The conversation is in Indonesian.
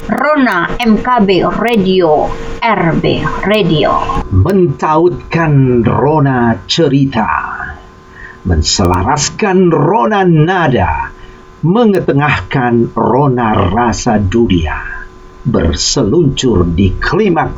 Rona MKB Radio, RB Radio. Mentautkan rona cerita, menselaraskan rona nada, mengetengahkan rona rasa dunia, berseluncur di klimaks